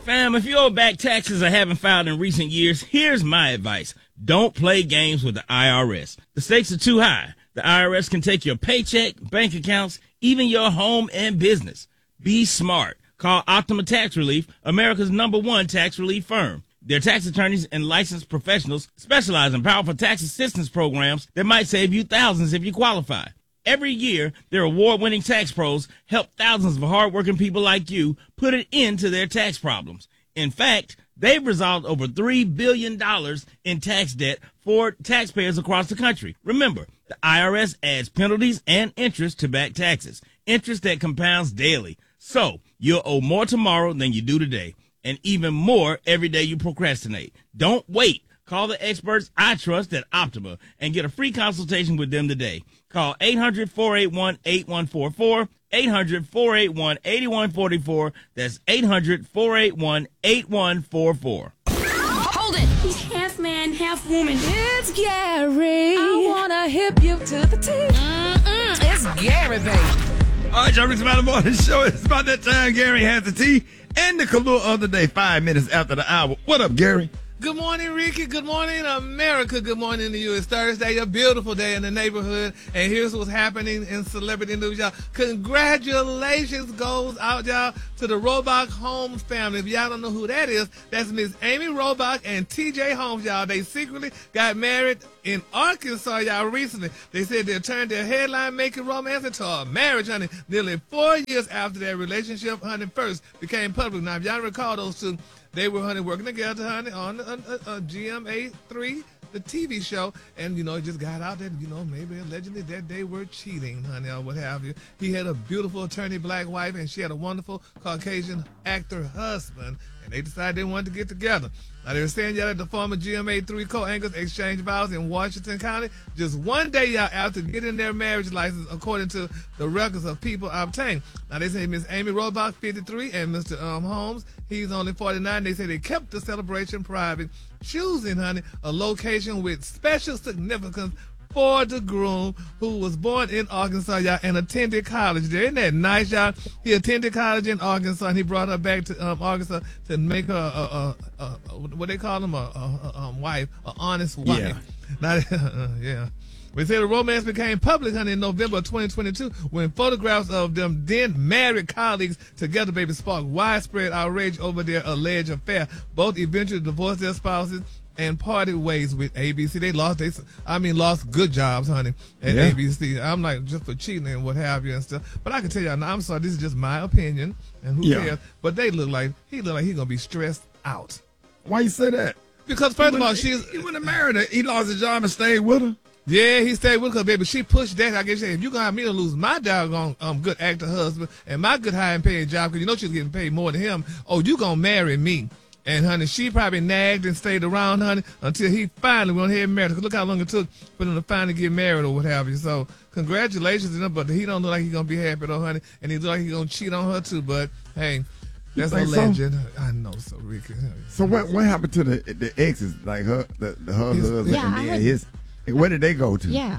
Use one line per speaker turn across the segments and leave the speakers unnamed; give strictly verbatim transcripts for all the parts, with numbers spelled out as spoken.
Fam, if you owe back taxes or haven't filed in recent years, here's my advice. Don't play games with the I R S. The stakes are too high. The I R S can take your paycheck, bank accounts, even your home and business. Be smart. Call Optima Tax Relief, America's number one tax relief firm. Their tax attorneys and licensed professionals specialize in powerful tax assistance programs that might save you thousands if you qualify. Every year, their award-winning tax pros help thousands of hardworking people like you put an end to their tax problems. In fact, they've resolved over three billion dollars in tax debt for taxpayers across the country. Remember, the I R S adds penalties and interest to back taxes, interest that compounds daily. So, you'll owe more tomorrow than you do today, and even more every day you procrastinate. Don't wait. Call the experts I trust at Optima and get a free consultation with them today. Call eight hundred, four eight one, eight one four four, eight hundred, four eight one, eight one four four. That's eight hundred, four eight one, eight one four four.
Hold it! He's half man, half woman.
It's Gary. I wanna hip you to the T. Mm-mm, it's Gary, baby.
All right, y'all, Rick's Mountain Morning Show. It's about that time. Gary has the tea and the Kahlua of the day, five minutes after the hour. What up, Gary?
Good morning, Ricky. Good morning, America. Good morning to you. It's Thursday, a beautiful day in the neighborhood. And here's what's happening in celebrity news, y'all. Congratulations goes out, y'all, to the Robach Holmes family. If y'all don't know who that is, that's Miss Amy Robach and T J Holmes, y'all. They secretly got married in Arkansas, y'all, recently. They said they turned their headline-making romance into a marriage, honey, nearly four years after their relationship, honey, first became public. Now, if y'all recall those two, they were, honey, working together, honey, on a, a, a G M A three, the T V show, and, you know, it just got out that, you know, maybe allegedly that they were cheating, honey, or what have you. He had a beautiful attorney black wife, and she had a wonderful Caucasian actor husband, and they decided they wanted to get together. Now, they were saying, y'all, that the former G M A three co-anchors exchanged vows in Washington County just one day, y'all, after getting their marriage license, according to the records of people obtained. Now, they say Miss Amy Robach, fifty-three, and Mister Um, Holmes, he's only forty-nine. They say they kept the celebration private, choosing, honey, a location with special significance for the groom, who was born in Arkansas, y'all, and attended college there. Isn't that nice, y'all? He attended college in Arkansas, and he brought her back to um, Arkansas to make her a, a, a, a what they call them, a, a, a, a wife, an honest wife.
Yeah.
Not, yeah. We say the romance became public, honey, in November of twenty twenty-two when photographs of them then married colleagues together, baby, sparked widespread outrage over their alleged affair. Both eventually divorced their spouses and parted ways with A B C. They lost, they, I mean, lost good jobs, honey, at
Yeah.
A B C. I'm like, just for cheating and what have you and stuff. But I can tell y'all, now, I'm sorry, this is just my opinion, and who
Yeah.
cares? But they look like, he look like he's going to be stressed out.
Why you say that?
Because, first
He
of all,
wouldn't-
she's...
He wouldn't have married her. He lost his job and stayed with her.
Yeah, he stayed with her, baby. She pushed that. I guess if you gonna have me to lose my doggone um good actor husband and my good high and paying job, because you know she's getting paid more than him. Oh, you gonna marry me? And honey, she probably nagged and stayed around, honey, until he finally went ahead and married her. 'Cause look how long it took for them to finally get married or what have you. So congratulations to them, but he don't look like he's gonna be happy though, honey, and he look like he's gonna cheat on her too. But hey, that's a
think so?
legend. I know, so Ricky.
So what what happened to the the exes, like her, the, the her
His-
husband
Yeah,
and
I
then
heard-
his? Where did they go to?
Yeah.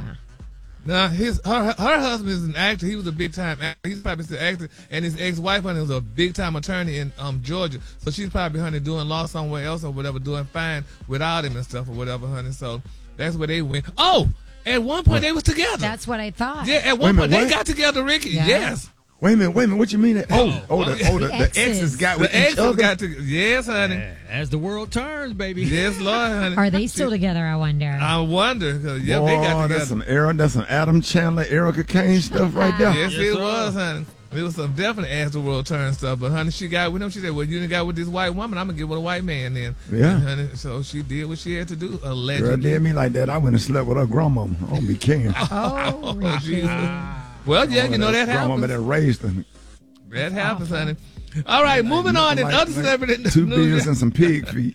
Now his her her husband is an actor. He was a big time actor. He's probably still acting, and his ex wife, honey, was a big time attorney in um Georgia. So she's probably, honey, doing law somewhere else or whatever, doing fine without him and stuff or whatever, honey. So that's where they went. Oh, at one point they was together.
That's what I thought.
Yeah, at
Wait a
one point
minute,
they
what?
got together, Ricky.
Yeah.
Yes.
Wait a minute, wait a minute. What you mean? That, oh, oh, the, oh, the,
The
the
exes.
exes got with
The
each
exes
other.
got to. Yes, honey.
As the world turns, baby.
Yes, Lord, honey.
Are they still together, I wonder?
I wonder. Cause, yep,
Boy,
they got together.
that's some Aaron, that's some Adam Chandler, Erica Kane stuff right there.
Yes,
Yes,
it
sir.
was, honey. It was some definite as the world turn stuff. But, honey, she got with him. She said, well, you done got with this white woman. I'm going to get with a white man then.
Yeah.
And, honey, so she did what she had to do,
Girl
allegedly.
did me like that. I went and slept with her grandmama. I don't be caring.
Oh,
Oh,
Ricky.
Jesus. Well, yeah, you know that
grandmama
happens.
that raised her.
That happens, honey. All right, moving on in
Like-
other
like
celebrity
Two
news.
beers and some pig feet.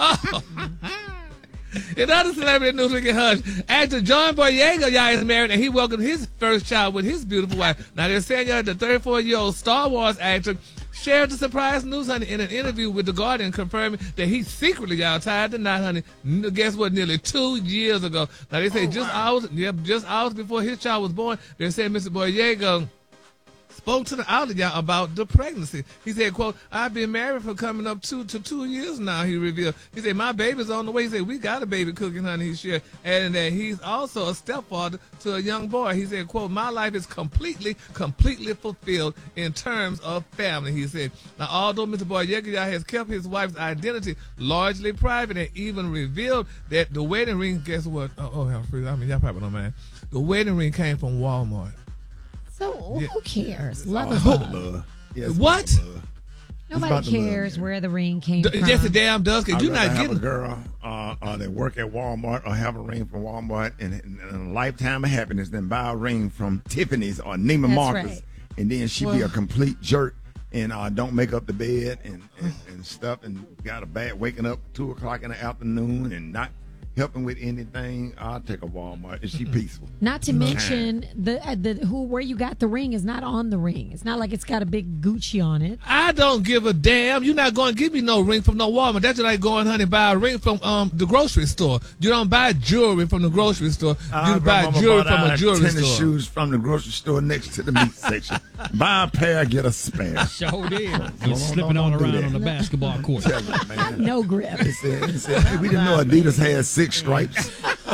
In other celebrity news, we can hush. Actor John Boyega, y'all, is married, and he welcomed his first child with his beautiful wife. Now, they're saying, y'all, the thirty-four-year-old Star Wars actor shared the surprise news, honey, in an interview with The Guardian, confirming that he secretly, y'all, tied the knot, honey, n- guess what, nearly two years ago. Now, they say just hours, yep, just hours before his child was born, they're saying Mister Boyega spoke to the outlet, y'all, about the pregnancy. He said, quote, I've been married for coming up two to two years now, he revealed. He said, my baby's on the way. He said, we got a baby cooking, honey, he shared. Adding that he's also a stepfather to a young boy. He said, quote, my life is completely, completely fulfilled in terms of family, he said. Now, although Mister Boyega has kept his wife's identity largely private and even revealed that the wedding ring, guess what? Oh, oh I mean, y'all probably don't mind. The wedding ring came from Walmart.
So
Yeah.
who cares? Love is
Oh,
love.
love. Yes,
What?
love.
Nobody
about the love,
cares
man.
where the ring came
D-
from.
Just a damn does, because
I'd
you're
rather
not
have
getting.
a girl uh, uh, that work at Walmart or have a ring from Walmart and, and, and a lifetime of happiness than buy a ring from Tiffany's or Neiman
That's
Marcus,
right.
and then she be
Well-
a complete jerk and uh, don't make up the bed and, and, and stuff and got a bad waking up two o'clock in the afternoon and not helping with anything. I'll take a Walmart. Is she peaceful?
Not to mention the uh, the who where you got the ring is not on the ring. It's not like it's got a big Gucci on it.
I don't give a damn. You're not going to give me no ring from no Walmart. That's just like going, honey, buy a ring from um the grocery store. You don't buy jewelry from the grocery store.
Our
You buy
grandmama
jewelry
bought
from a
our
jewelry
tennis
store.
shoes from the grocery store next to the meat section. Buy a pair, get a spare.
Sure did.
Don't-
Was slipping
don't
on
do
around
that.
on the basketball court.
Tell you, man.
No grip.
It said, it said, hey, we didn't know Adidas had six stripes.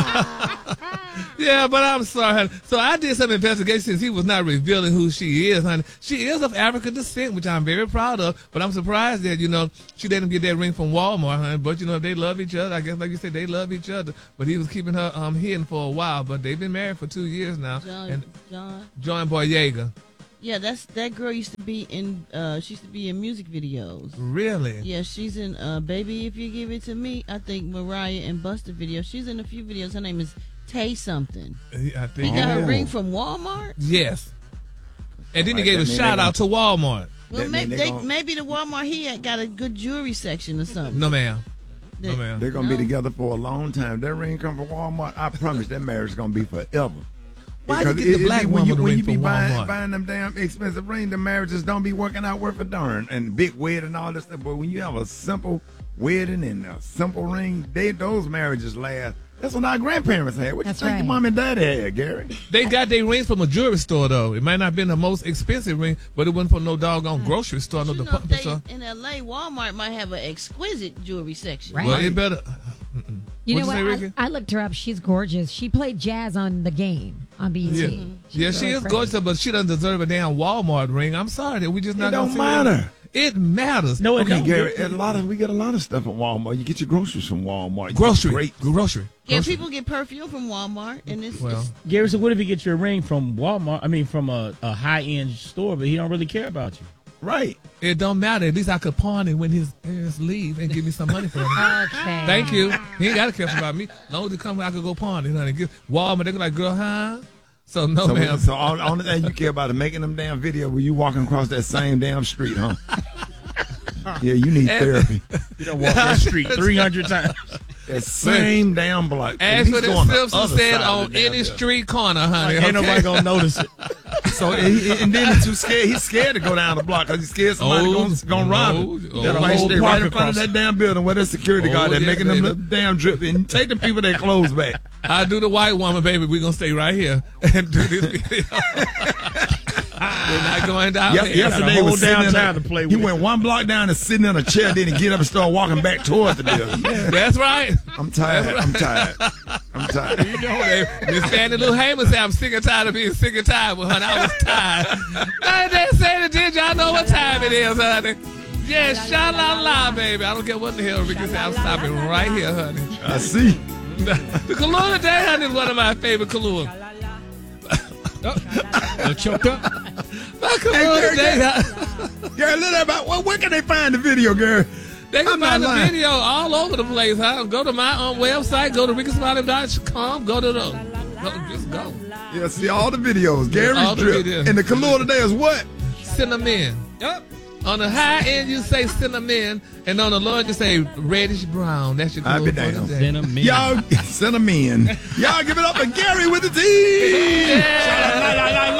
Yeah, but I'm sorry, honey. So I did some investigation since he was not revealing who she is, honey. She is of African descent, which I'm very proud of, but I'm surprised that, you know, she let him get that ring from Walmart, honey. But, you know, they love each other. I guess, like you said, they love each other. But he was keeping her um hidden for a while, but they've been married for two years now.
John,
And
John.
John Boyega.
Yeah, that's that girl used to be in. Uh, she used to be in music videos.
Really?
Yeah, she's in uh, "Baby If You Give It to Me." I think Mariah and Busta video. She's in a few videos. Her name is Tay something.
I
He
think.
got her
Oh.
ring from Walmart.
Yes. And then
Right,
he gave
that
a
mean
shout
they
out to Walmart.
Well,
That
maybe
mean they
they,
gon-
maybe the Walmart he had got a good jewelry section or something.
No, ma'am. No,
That-
ma'am.
They're gonna
No.
be together for a long time. That ring come from Walmart. I promise that marriage is gonna be forever.
Why you
Because
get the
it- it
black
be when
woman
you,
the
when
ring
you be
from
buying,
Walmart?
buying them damn expensive rings, the marriages don't be working out worth a darn. And big wedding and all this stuff. But when you have a simple wedding and a simple ring, they those marriages last. That's what our grandparents had. What
That's
you think
right.
your mom and dad had, Gary?
They got their rings from a jewelry store, though. It might not have been the most expensive ring, but it wasn't from no doggone grocery store, no
You know,
department
they,
store.
in L A, Walmart might have an exquisite jewelry section.
Right.
Well, it better.
You
What'd
know
you
what?
say, Ricky?
I, I looked her up. She's gorgeous. She played jazz on The Game on B E T.
Yeah,
She's
yeah, she
really
is
pretty.
gorgeous, but she doesn't deserve a damn Walmart ring. I'm sorry that we just not
It
gonna
don't
see
matter.
It matters.
No, it
Okay,
don't.
Gary. A lot of we get a lot of stuff at Walmart. You get your groceries from Walmart. You get
Grocery,
great.
grocery.
Yeah,
grocery.
people get perfume from Walmart, and it's,
Well,
it's
Gary, so what if you get your ring from Walmart? I mean, from a, a high end store, but he don't really care about you.
Right.
it don't matter. At least I could pawn it when his parents leave and give me some money for it.
Okay.
Thank you. He ain't got to care about me. No, to come, I could go pawn it. Honey. Give Walmart. They go like, girl, huh? So no,
So,
ma'am.
so all, only thing you care about is making them damn video where you walking across that same damn street, huh? Yeah, you need therapy.
You don't walk that street three hundred times.
That same damn block.
As
At
for
least
the
go on the
Simpson
other
said,
side of
on
the damn
any
building.
street corner, honey.
Ain't
okay?
nobody gonna notice it.
So he, and then he's too scared. He's scared to go down the block because he's scared somebody
Oh,
gonna, gonna rob
oh,
him.
oh.
That
The
might
whole
stay right
park
in front of
across-
that damn building where that security
Oh,
guard that
yeah,
making them
baby.
look damn drip. And take the people that clothes back.
I do the white woman, baby. We're going to stay right here and do this video. We're not going down
Yep,
there.
yesterday
whole
was sitting in
downtown
a,
to play
He
with.
went one block down and sitting in a chair. Then he get up and start walking back towards the building.
That's right.
I'm tired. I'm tired. I'm tired.
You know, they, Miss Fannie Lou Hamer said, I'm sick and tired of being sick and tired. Well, honey, I was tired. I didn't say it, did y'all know what time it is, honey? Yeah, sha la la, baby. I don't care what the hell Ricky said. I'm stopping right here, honey.
I see.
The, the Kahlua Day, honey, is one of my favorite Kahlua.
Uh, choked up.
My Kahlua
Gary,
Day.
Gary, let everybody. Well, where can they find the video, Gary?
They can
I'm not
find the
lying.
video all over the place, huh? Go to my um, website, go to ricky smiley dot com, go to the, go, just go.
Yeah, see all the videos. Gary's
all the
drip.
videos.
And the Kahlua today is what?
Cinnamon.
Yep.
On the high end, you say cinnamon, and on the low end, you say reddish brown. That's your
I be
Kahlua for
damned.
today.
Cinnamon.
Y'all send them in. Y'all give it up for Gary with the T.
Yeah.